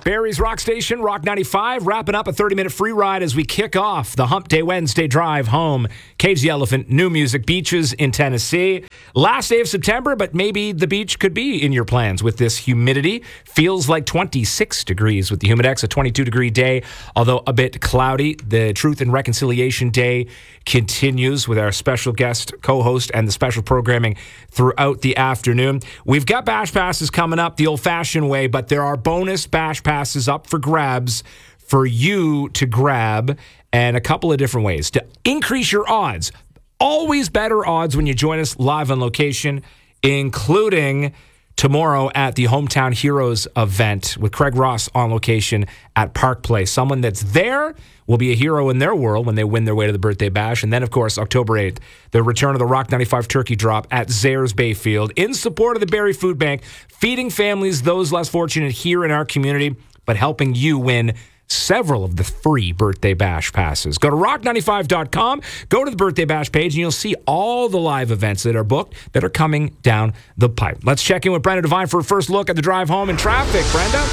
Barrie's Rock Station, Rock 95, wrapping up a 30-minute free ride as we kick off the Hump Day Wednesday drive home. Cage the Elephant, new music, beaches in Tennessee. Last day of September, but maybe the beach could be in your plans with this humidity. Feels like 26 degrees with the Humidex, a 22-degree day, although a bit cloudy. The Truth and Reconciliation Day continues with our special guest co-host and the special programming throughout the afternoon. We've got Bash Passes coming up the old-fashioned way, but there are bonus Bash Passes up for grabs for you to grab, and a couple of different ways to increase your odds. Always better odds when you join us live on location, including tomorrow at the Hometown Heroes event with Craig Ross on location at Park Place. Someone that's there will be a hero in their world when they win their way to the birthday bash. And then, of course, October 8th, the return of the Rock 95 Turkey Drop at Zayres Bayfield in support of the Barrie Food Bank, feeding families, those less fortunate here in our community, but helping you win several of the free birthday bash passes. Go to rock95.com, go to the birthday bash page, and you'll see all the live events that are booked that are coming down the pipe. Let's check in with Brenda Devine for a first look at the drive home in traffic. Brenda?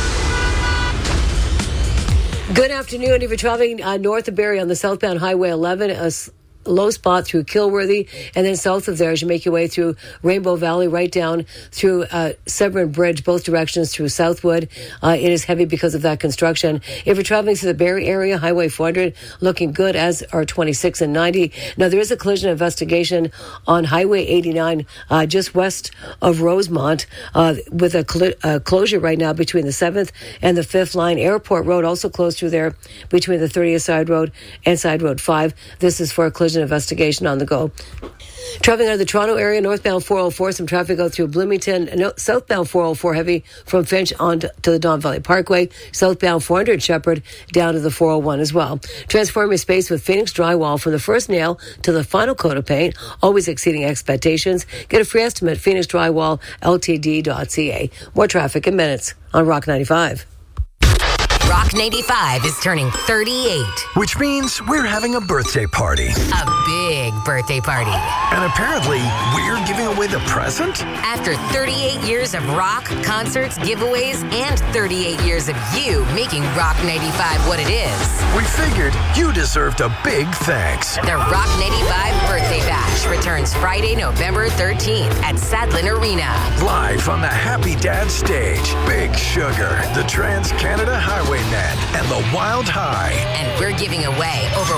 Good afternoon. If you're traveling north of Barrie on the southbound Highway 11, a low spot through Kilworthy, and then south of there as you make your way through Rainbow Valley, right down through Severn Bridge, both directions through Southwood. It is heavy because of that construction. If you're traveling to the Barrie area, Highway 400 looking good, as are 26 and 90. Now, there is a collision investigation on Highway 89 just west of Rosemont with a closure right now between the 7th and the 5th line. Airport Road also closed through there between the 30th Side Road and Side Road 5. This is for a collision investigation on the go. Traveling out of the Toronto area, northbound 404, some traffic out through Bloomington. Southbound 404, heavy from Finch on to the Don Valley Parkway. Southbound 400 Shepherd down to the 401 as well. Transform your space with Phoenix Drywall from the first nail to the final coat of paint, always exceeding expectations. Get a free estimate at phoenixdrywallltd.ca. More traffic in minutes on Rock 95. Rock 95 is turning 38. Which means we're having a birthday party. A big birthday party. And apparently, we're giving away the present? After 38 years of rock, concerts, giveaways, and 38 years of you making Rock 95 what it is. We figured you deserved a big thanks. The Rock 95 Birthday Bash returns Friday, November 13th at Sadlin Arena. Live on the Happy Dad stage, Big Sugar, the Trans-Canada Highwaymen, and the Wild High. And we're giving away over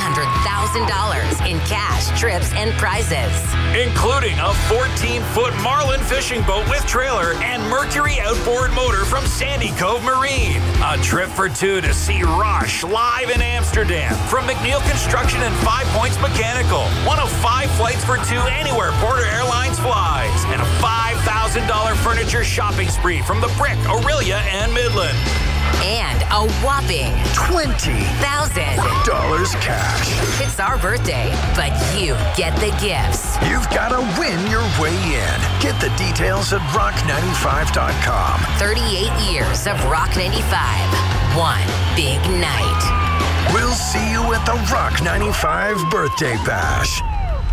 $100,000 in cash, trips, and prizes. Including a 14-foot Marlin fishing boat with trailer and Mercury outboard motor from Sandy Cove Marine. A trip for two to see Rush live in Amsterdam from McNeil Construction and 5 Points Mechanical. One of 5 flights for two anywhere Porter Airlines flies. And a $5,000 furniture shopping spree from The Brick, Aurelia, and Midland. And a whopping $20,000 cash. It's our birthday, but you get the gifts. You've got to win your way in. Get the details at rock95.com. 38 years of Rock 95. One big night. We'll see you at the Rock 95 Birthday Bash.